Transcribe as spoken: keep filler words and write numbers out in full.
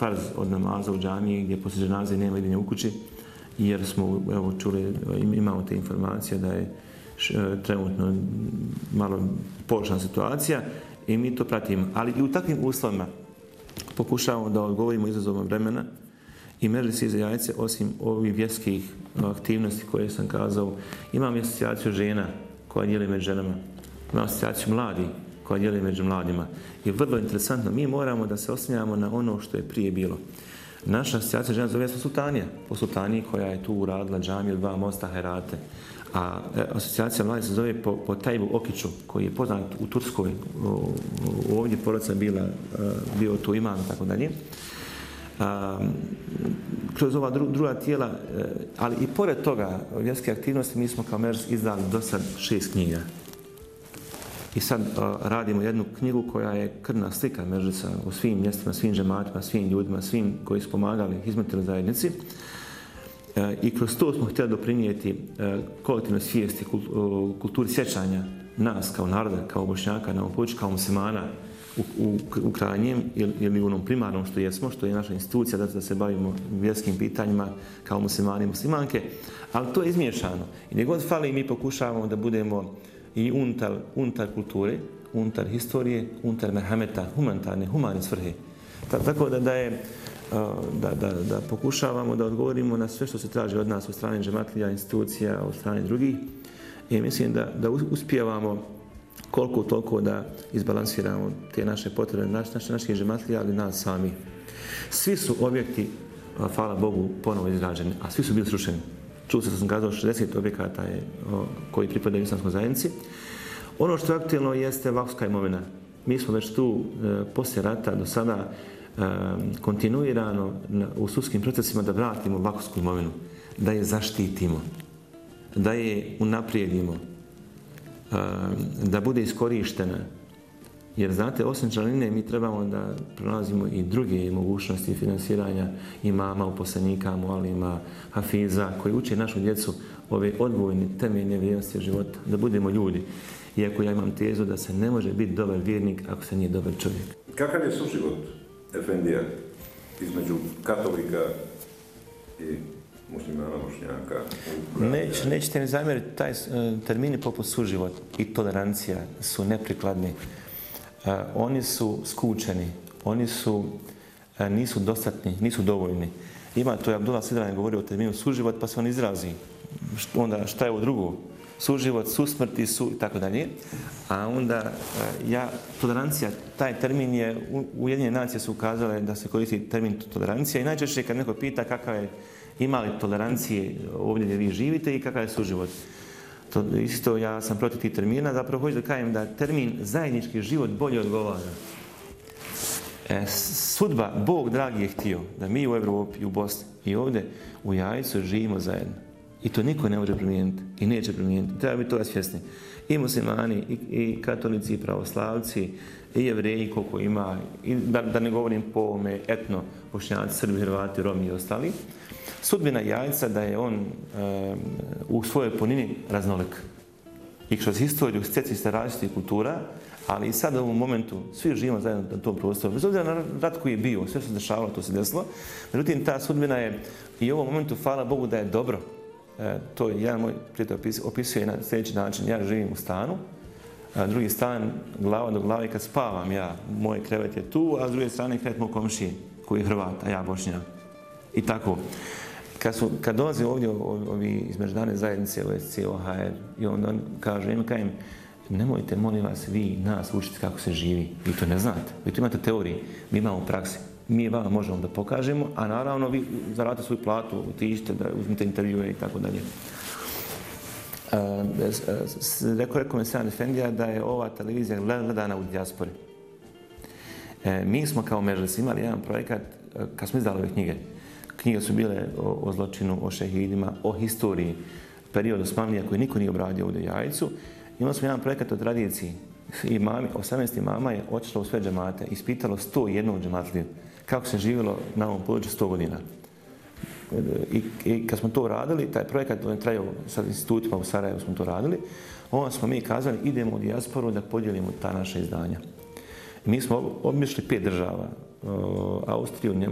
farz od namaza u džamiji gdje poslije dženaze nema idenja u kući, jer smo evo, čuli, imamo te informacije da je trenutno malo pogoršana situacija i mi to pratimo. Ali i u takvim uslovima pokušavamo da odgovorimo izazovima vremena i Medžlis za jajce, osim ovih vjerskih aktivnosti koje sam kazao, imam asocijaciju žena koja dijeli među ženama, imam asocijaciju mladih koja dijeli među mladima. I vrlo interesantno, mi moramo da se oslanjamo na ono što je prije bilo. Naša asocijacija žena zove se Sultanija, po Sultaniji koja je tu uradila džamiju, dva mosta, herate. A asocijacija mladih se zove po, po Tajbu Okiću, koji je poznat u Turskoj, ovdje porodica bila, bio tu imam i tako dalje. Kroz ova dru, druga tijela, ali i pored toga vjerske aktivnosti mi smo kao Medžlis izdali do sad šest knjiga. I sad uh, radimo jednu knjigu koja je krvna slika Medžlisa u svim mjestima, svim džematima, svim ljudima, svim koji su pomagali, izmetili zajednici. Uh, I kroz to smo htjeli doprinijeti uh, kolektivnoj svijesti, kulturi sjećanja nas kao naroda, kao Bošnjaka, na ovom području, kao muslimana u, u, u krajnjem ili, ili u onom primarnom što jesmo, što je naša institucija da, da se bavimo vjerskim pitanjima kao muslimani i muslimanke, ali to je izmiješano. I gdje god fali mi pokušavamo da budemo i unutar, unutar kulture, unutar historije, unutar merhameta, humanitarne, humane svrhe. Tako da, da, je, da, da, da pokušavamo da odgovorimo na sve što se traži od nas od strane džematlija, institucija, od strane drugih. I mislim da, da uspijevamo koliko toliko da izbalansiramo te naše potrebe, naš, naš, naših džematlija, ali nas sami. Svi su objekti, hvala Bogu, ponovo izgrađeni, a svi su bili srušeni. Čuo se, sam kazao, šezdeset objekata je, o, koji pripadaju islamskoj zajednici. Ono što je aktualno jeste vakufska imovina. Mi smo već tu e, poslije rata do sada e, kontinuirano na, u sudskim procesima da vratimo vakufsku imovinu, da je zaštitimo, da je unaprijedimo, e, da bude iskorištena. Jer znate, osim članine mi trebamo da pronalazimo i druge mogućnosti finansiranja imama, uposlenika, mualima, hafiza, koji uče našu djecu ove odgojne temeljne vrijednosti života, da budemo ljudi. Iako ja imam tezu da se ne može biti dobar vjernik ako se nije dobar čovjek. Kakav je suživot efendija između katolika i muslimana, Bošnjaka? Neć, nećete mi zamjeriti, taj termini poput suživot i tolerancija su neprikladni. Uh, oni su skučeni, oni su, uh, nisu dostatni, nisu dovoljni. Ima to je Abdullah Sidran govorio o terminu suživot, pa se on izrazi. Onda šta je ovo drugo? Suživot, susmrti, su i tako dalje. A onda uh, ja, tolerancija, taj termin je, Ujedinjene nacije su ukazale da se koristi termin tolerancija i najčešće kad neko pita kakav je, ima li tolerancije ovdje gdje vi živite i kakav je suživot. To, isto ja sam protiv tih termina, zapravo hoću da kažem da termin zajednički život bolje odgovara. E, sudba, Bog dragi je htio da mi u Evropi i u Bosni i ovdje u Jajcu živimo zajedno. I to niko ne može promijeniti i neće promijeniti. Treba biti toga svjesni. I muslimani, i, i katolici, i pravoslavci, i jevreji koliko ima, i da, da ne govorim po ovome etno, Bošnjaci, Srbi, Hrvati, Romi i ostali. Sudbina Jajca da je on um, u svojoj punini raznolik. I kroz historiju stjeci se različitih kultura, ali i sad u ovom momentu svi živimo zajedno na tom prostoru. Bez obzira na rat koji je bio, sve što se dešavalo, to se desilo. Međutim, ta sudbina je i u ovom momentu, hvala Bogu, da je dobro. E, to je jedan moj prijatelj opisuje na sljedeći način. Ja živim u stanu, a drugi stan glava do glave kad spavam ja. Moj krevet je tu, a s druge strane krevet moj komšije koji je Hrvat, a ja Bošnjak. I tako. Kad, su, kad dolaze ovdje ovi iz međunarodne zajednice, O S C, O H R, i onda on kaže, ima kajem, nemojte, molim vas, vi nas učiti kako se živi. Vi to ne znate. Vi to imate teorije, mi imamo praksi. Mi vam možemo da pokažemo, a naravno vi zaradite svoju platu, otiđite da uzmite intervjue i tako dalje. Rekao je Komesar Efendija da je ova televizija gledana u dijaspori. E, mi smo kao Medžlis imali jedan projekat kad smo izdali ove knjige. Knjige su bile o, o zločinu, o šehidima, o historiji periodu Osmanlija koji niko nije obradio ovdje u Jajcu. Imali smo jedan projekat o tradiciji. Imami, osamnaest imama je otišlo u sve džemate, ispitalo sto jedan džematliju kako se živjelo na ovom području sto godina. I, I kad smo to radili, taj projekat on je trajao sa institutima u Sarajevu smo to radili, onda smo mi kazali idemo u dijasporu da podijelimo ta naša izdanja. Mi smo obišli pet država, Austriju,